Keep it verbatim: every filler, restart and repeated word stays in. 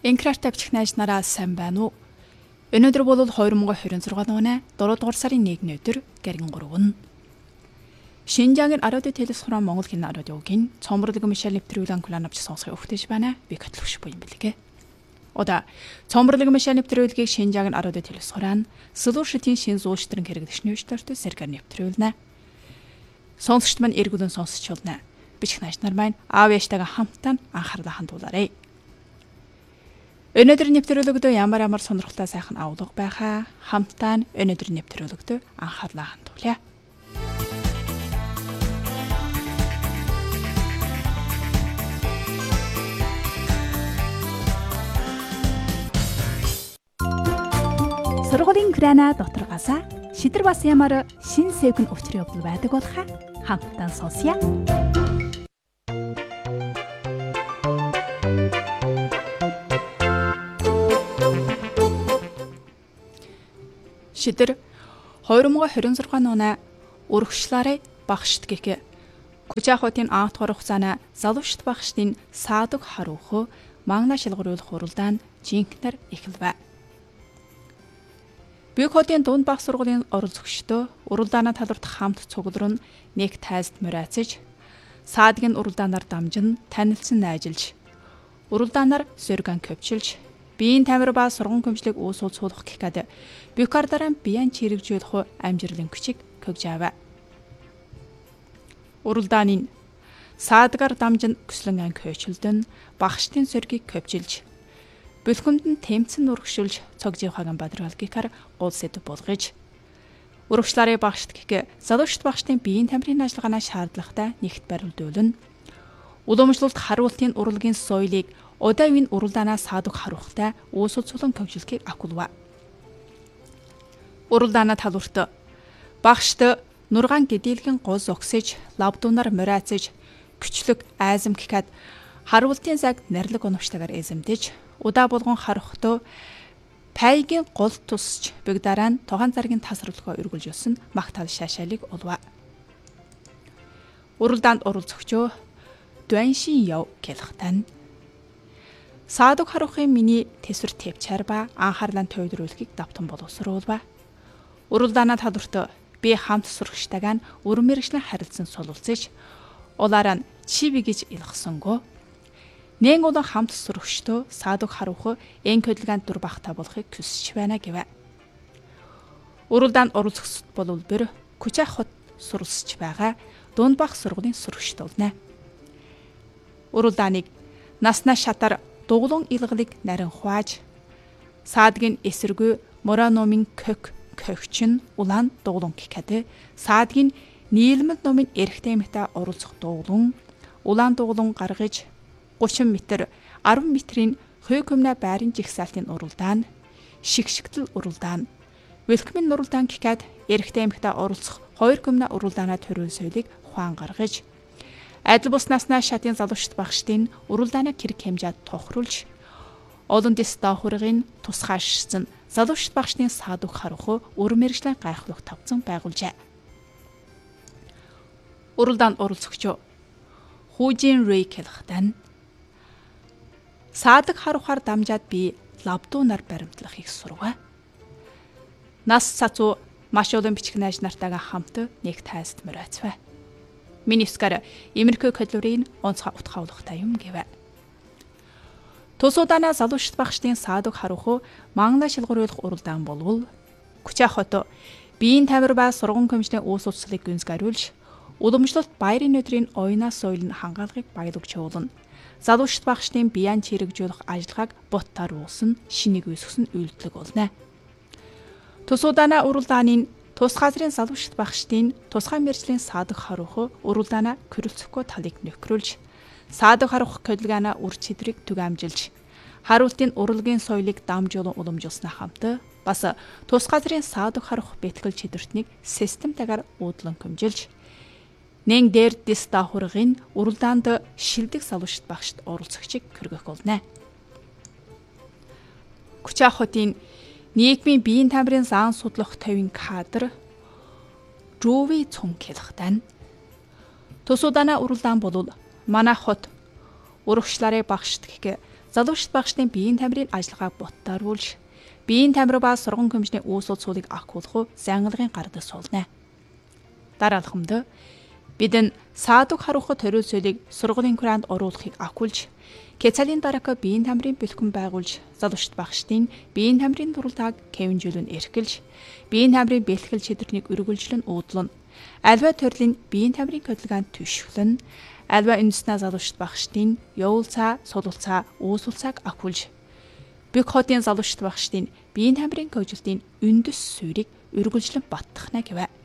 Энкратав чихнайж нараа сайн байна уу? Өнөөдөр бол хоёр мың двадцать шесть оны дөрөв дугаар сарын нэгний өдөр гэргэн гурав. Шинжаагийн Арodi телевизхорон Монгол хин радиогийн цомрлог Мишель нэвтрүүлэн kulанавч сонсох өгтөж байна. Би Катлууш буян бэлгээ. Ода цомрлог Мишель нэвтрүүлгийг Шинжаагийн Арodi телевизхорон Solution-ийн шин зууштрын хэрэглэгчний өчтөртөө сэргээр нэвтрүүлнэ. Сонсогчд маань эргүүлэн сонсч болно. Бичих наашнаар маань аав яштайгаа хамтдаа анхаарлаа хандуулаарай. Өнөөдөр нэвтрүүлэгдөө ямар ямар сонирхолтой сайхан авлага байхаа хамтдаа өнөөдөр нэвтрүүлэгдөө анхаарлаа хандуулъя. Сургуулийн крана дотроогоосаа шидэр бас ямар шин сэвгэн өвчрөө явдал байдаг болохаа хамтдаа сонсъя. Шидэр хоёр мың двадцать шесть оны урагшлаараа багшд гэх Кучахотын анх дахь хугацааны залуучд багшдын саадаг харуухо магна шалгаруулах хуралдаанд жинхэнээр эхэлвэ. Büyük хотын дунд баг сургуулийн оролцогчдоо уралдааны талбарт хамт цугларн нэг тайлд мөрөөцөж саадгийн уралдаанаар дамжин танилцсан найжилж уралдаанаар сөргөн көвчилж биеийн тамир ба сургууль хөмжлөг уусуул суулгах гэх гээд бюкардаран биеийн чирэгжүүлэх амжилтын хүчиг көгж аваа. Уралдааны саадгаар дамжин көслөн ан көөчлөлдөн багштын сөргийг көвжилж бүлхэнд нь тэмцэн урагшуулж цогжихагийн бадралгикаар гол сэдв болгож урагшларын багшд гэх залуучд багштын биеийн тамирын ажиллагаанаа шаардлагатай нэгт баримтуулна. Уламжлалт харуултын урлагийн соёлыг Одаавын уралдаанаа саадаг харуухтай уусуул цулан көвжилхийг акулва. Уралдаанаа талбарт багшд нургаан гэдийлгэн гол зогсож, лавдуунаар морайцаж, күчлэг айзам гэхэд харуултын цаг нарилэг оновчтойгоор эзэмдэж, удаа болгон харуухтөө пайгийн гол тусч бэгдараа нь тогаан заргийн тасралгаа өргөлж өсөн магтаал шаашаалыг олва. Уралдаанд оролцогчоо Дуаншин яв гэлхтан саадаг харуухын миний тэсвэр тэвчээр ба анхаарлаа төвлөрүүлэхийг давтан боловсруулва. Уралдаанаа талбарт би хамт сурагчтайгаа өрөн мэрэгчлэн харилцан суулцаж, улаараа нь чиви гэж илгсангүй. Нэн улан хамт сурагчтоо саадаг харуухо эн хөдөлгөөнд дур бахта болохыг хүсэж байна гэвэ. Уралдаанд оролцогчд бол бэр Кучахот суралцж байгаа дунд бах сургуулийн сурагчд болно. Уралдааныг наснаа шатар дугуйлан илгалыг нарийн хуааж саадгийн эсэргүй мораномын кök көгчин улаан дугуйлан гэхэд саадгийн нийлмэл номын эрхтэй мэта оролцох дугуйлан улаан дугуйлан гаргаж гучин метр арван метрийн хой көмнө байрын жигсаалтын уралдаан шигшгтэл уралдаан welcome уралдаан гэхэд эрхтэй мэта оролцох хоёр көмнө уралдаанаа төрөл соёлыг хуан гаргаж адил бус наснаа шатын залуучд багштын уралдаанаа хэрэг хэмжээд тохируулж олон дэс давхургын тусгаашсан залуучд багштын саадаг харуухо өрмөржлэн гайхлах тавцан байгуулжээ. Уралдаанд оролцогч Хужин Рэй хэлхтэн саадаг харуухаар дамжаад би лавдуунаар баримтлах их сурва. Нас цацуу маш олон бичих найз нартайгаа хамт нэг тайлд мөрөөцвэ. Минискар Эмэрхэ калорийн онцгой утгаулахтай юм гэвэ. Тусуудаана залуучд багштын саадаг харуухо магна шалгаруулах уралдаан болвол Кучахото биеийн тамир ба сургууль хөмжлийн уус уцлыг гүнзгийрүүлж уламжлалт баярын өдрийн оюунаа соёл нь хангаалгыг баялагч уулна. Залуучд багштын биеийн чирэгжүүлэх ажиллагааг боттаар уусан шинийг үүсгэсэн үйлдэл болно. Тусуудаана уралдааны тус газрын залуучд багштын тусгай мэржлийн саадаг харуухо уралдаанаа көрөлцөхгүй талыг нөхрүүлж саадаг харуухх хөдөлгөөнөө үр чидрийг түг амжилж харуултын урлагийн соёлыг дамжуулан уламжуулснаа хамт бас тус газрын саадаг харуухх бэтгэл чидвэртнийг системтайгаар уудлан хэмжилж нэн дээр дэс давхургын уралдаанд шилдэг залуучд багшд оролцогчийг хүргэх болно. Кучахотын нийгмийн биеийн тамирын заан судлах төвийн кадр Жуви цум хэлхтэн тусуудаана уралдаан болвол манай хот урагшларын багшд гэх залуучт багшдын биеийн тамирын ажиллагааг боттооруулж, биеийн тамир ба сургууль хөмжний үүс судсуудыг агуулах зянгалагын гардас суулна. Дараалхамд бид нь саадуг харухад хориул соёлыг сургуулийн куранд оруулахыг агуулж, Кецалийн дарака биеийн тамирын бэлтгэн байгуулж, залуучт багшдын биеийн тамирын туралдааг кевинжүүлэн эрхэлж, биеийн тамирын бэлтгэл шийдвэрнийг үргэлжлэн уудлан, альва төрлийн биеийн тамирын хөдөлгөөнд түшглэн, альва үндэснээ залуучт багшдын явуулцаа, сулуулцаа, үүсвэлцааг агуулж, Бэг хотын залуучт багшдын биеийн тамирын көжилтийн үндэс суурийг үргэлжлэн баттахна гэвэ.